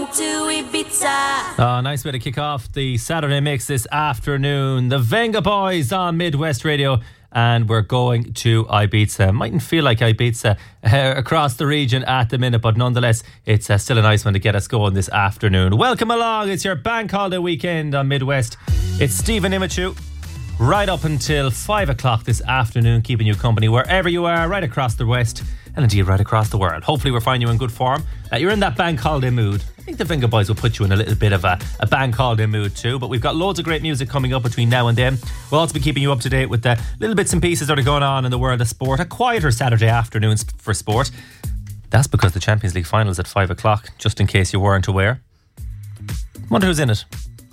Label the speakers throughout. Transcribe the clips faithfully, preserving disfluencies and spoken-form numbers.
Speaker 1: going to Ibiza.
Speaker 2: Oh, nice way to kick off the Saturday mix this afternoon. The Venga Boys on Midwest Radio, and we're going to Ibiza. Mightn't feel like Ibiza uh, across the region at the minute, but nonetheless, it's uh, still a nice one to get us going this afternoon. Welcome along. It's your bank holiday weekend on Midwest. It's Stephen Imichu, right up until five o'clock this afternoon, keeping you company wherever you are, right across the West, and indeed right across the world. Hopefully we're finding you in good form. Uh, you're in that bank holiday mood. I think the Venga Boys will put you in a little bit of a, a bank holiday mood too, but we've got loads of great music coming up between now and then. We'll also be keeping you up to date with the little bits and pieces that are going on in the world of sport. A quieter Saturday afternoon for sport. That's because the Champions League final is at five o'clock, just in case you weren't aware. Wonder who's in it.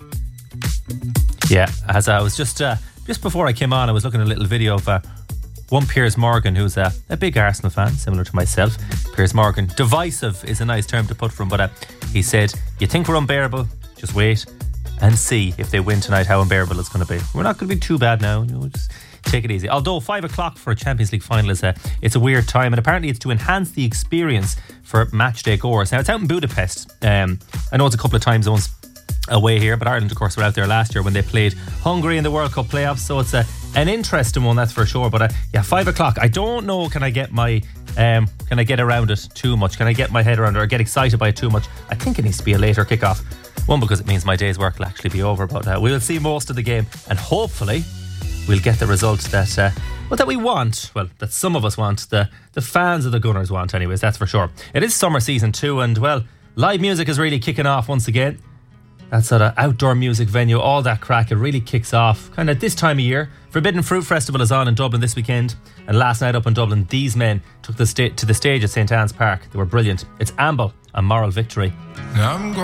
Speaker 2: Yeah, as I was just uh, just before I came on, I was looking at a little video of uh, one Piers Morgan, who's a, a big Arsenal fan, similar to myself. Piers Morgan, divisive is a nice term to put from, but uh, he said, you think we're unbearable? Just wait and see if they win tonight how unbearable it's going to be. We're not going to be too bad now, you know, just take it easy. Although five o'clock for a Champions League final is a, it's a weird time, and apparently it's to enhance the experience for match day goers. Now it's out in Budapest. Um, I know it's a couple of time zones away here, but Ireland of course were out there last year when they played Hungary in the World Cup playoffs, so it's a an interesting one, that's for sure. But uh, yeah, five o'clock, I don't know, can I get my um, can I get around it too much? Can I get my head around it or get excited by it too much? I think it needs to be a later kickoff. One, because it means my day's work will actually be over, but uh, we'll see most of the game, and hopefully we'll get the result that uh, well, that we want, well, that some of us want, the, the fans of the Gunners want anyways, that's for sure. It is summer season too, and well, live music is really kicking off once again. That sort of outdoor music venue, all that crack, it really kicks off kind of this time of year. Forbidden Fruit Festival is on in Dublin this weekend, and last night up in Dublin, these men took the sta- to the stage at St Anne's Park. They were brilliant. It's Amble and Moral Victory.
Speaker 3: I'm